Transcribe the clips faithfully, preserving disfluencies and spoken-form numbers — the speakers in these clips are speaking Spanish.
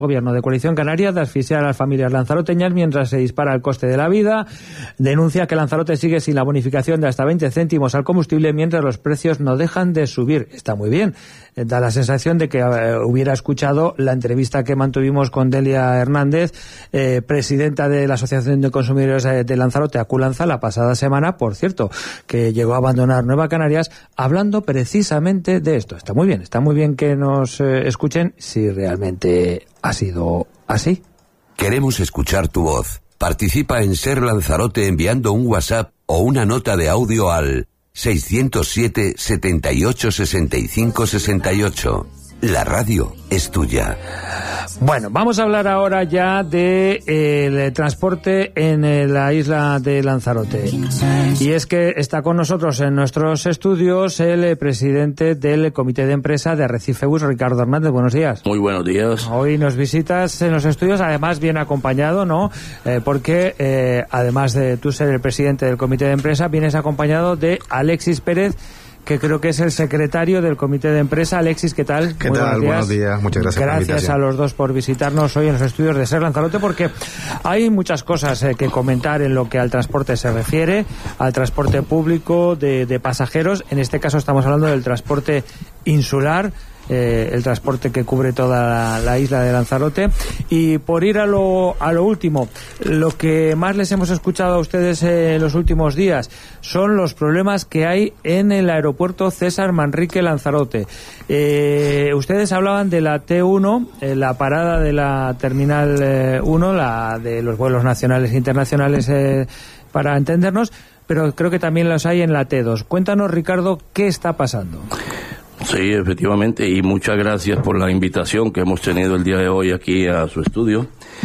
Gobierno de Coalición Canaria de asfixiar a las familias lanzaroteñas mientras se dispara el coste de la vida. Denuncia que Lanzarote sigue sin la bonificación de hasta veinte céntimos al combustible mientras los precios no dejan de subir. Está muy bien. Da la sensación de que eh, hubiera escuchado la entrevista que mantuvimos con Delia Hernández, eh, presidenta de la Asociación de Consumidores de Lanzarote, Aculanza, la pasada semana, por cierto, que llegó a abandonar Nueva Canarias, hablando precisamente de esto. Está muy bien, está muy bien que nos eh, escuchen si realmente ha sido así. Queremos escuchar tu voz. Participa en Ser Lanzarote enviando un WhatsApp o una nota de audio al seiscientos siete, setenta y ocho, sesenta y cinco, sesenta y ocho. La radio es tuya. Bueno, vamos a hablar ahora ya de eh, el transporte en eh, la isla de Lanzarote. Y es que está con nosotros en nuestros estudios el eh, presidente del Comité de Empresa de Arrecife Bus, Ricardo Hernández. Buenos días. Muy buenos días. Hoy nos visitas en los estudios, además bien acompañado, ¿no? Eh, porque eh, además de tú ser el presidente del Comité de Empresa, vienes acompañado de Alexis Pérez, que creo que es el secretario del Comité de Empresa. Alexis, ¿qué tal? ¿Qué Muy tal? Buenos días. Buenos días, muchas gracias, gracias por la invitación. A los dos por visitarnos hoy en los estudios de Ser Lanzarote, porque hay muchas cosas eh, que comentar en lo que al transporte se refiere, al transporte público de, de pasajeros. En este caso estamos hablando del transporte insular, Eh, el transporte que cubre toda la, la isla de Lanzarote. Y por ir a lo, a lo último, lo que más les hemos escuchado a ustedes en eh, los últimos días son los problemas que hay en el aeropuerto César Manrique Lanzarote. Eh, ustedes hablaban de la T uno, eh, la parada de la Terminal eh, uno, la de los vuelos nacionales e internacionales, eh, para entendernos, pero creo que también los hay en la T dos. Cuéntanos, Ricardo, ¿qué está pasando? Sí, efectivamente, y muchas gracias por la invitación que hemos tenido el día de hoy aquí a su estudio.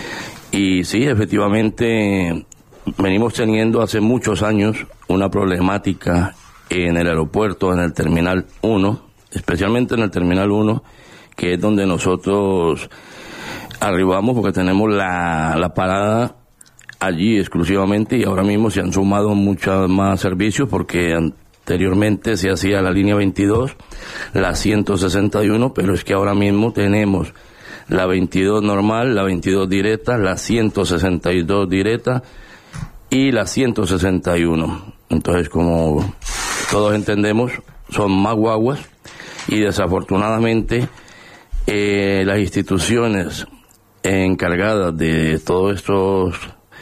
Y sí, efectivamente, venimos teniendo hace muchos años una problemática en el aeropuerto, en el Terminal uno, especialmente en el Terminal uno, que es donde nosotros arribamos porque tenemos la, la parada allí exclusivamente, y ahora mismo se han sumado muchos más servicios porque anteriormente se hacía la línea veintidós, la ciento sesenta y uno, pero es que ahora mismo tenemos la veintidós normal, la veintidós directa, la ciento sesenta y dos directa y la ciento sesenta y uno. Entonces, como todos entendemos, son más guaguas y desafortunadamente eh, las instituciones encargadas de todos estos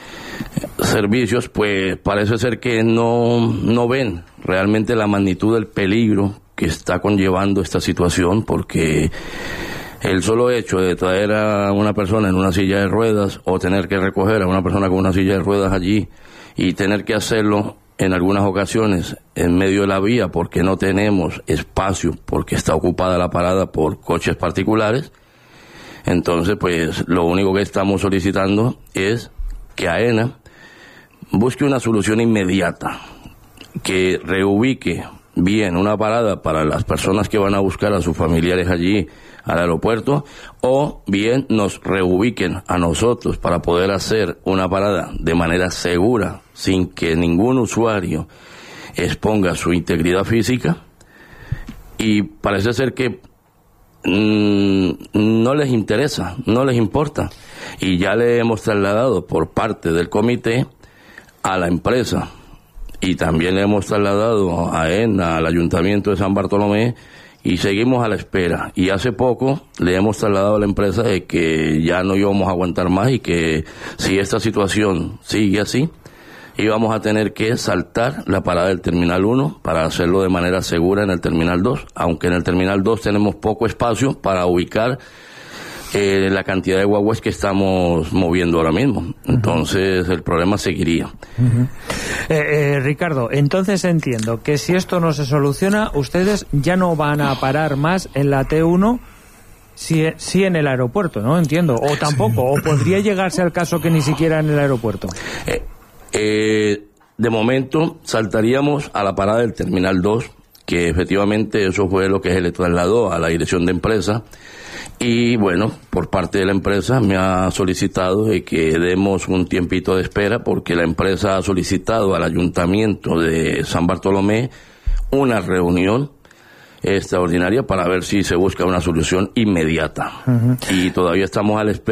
servicios, pues parece ser que no, no ven realmente la magnitud del peligro que está conllevando esta situación, porque el solo hecho de traer a una persona en una silla de ruedas o tener que recoger a una persona con una silla de ruedas allí y tener que hacerlo en algunas ocasiones en medio de la vía porque no tenemos espacio, porque está ocupada la parada por coches particulares, entonces pues lo único que estamos solicitando es que AENA busque una solución inmediata, que reubique bien una parada para las personas que van a buscar a sus familiares allí al aeropuerto, o bien nos reubiquen a nosotros para poder hacer una parada de manera segura, sin que ningún usuario exponga su integridad física. Y parece ser que mmm, no les interesa, no les importa, y ya le hemos trasladado por parte del comité a la empresa, y también le hemos trasladado a AENA, al Ayuntamiento de San Bartolomé, y seguimos a la espera. Y hace poco le hemos trasladado a la empresa de que ya no íbamos a aguantar más y que si esta situación sigue así, íbamos a tener que saltar la parada del Terminal uno para hacerlo de manera segura en el Terminal dos, aunque en el Terminal dos tenemos poco espacio para ubicar Eh, la cantidad de guaguas que estamos moviendo ahora mismo. Entonces, uh-huh. el problema seguiría. Uh-huh. eh, eh, Ricardo, entonces entiendo que si esto no se soluciona, ustedes ya no van a parar más en la T uno, si, si en el aeropuerto, ¿no? Entiendo. O tampoco, sí. O podría llegarse al caso que ni siquiera en el aeropuerto. Eh, eh, de momento, saltaríamos a la parada del Terminal dos, que efectivamente eso fue lo que se le trasladó a la dirección de empresa. Y bueno, por parte de la empresa me ha solicitado de que demos un tiempito de espera porque la empresa ha solicitado al Ayuntamiento de San Bartolomé una reunión extraordinaria para ver si se busca una solución inmediata. Uh-huh. Y todavía estamos a la espera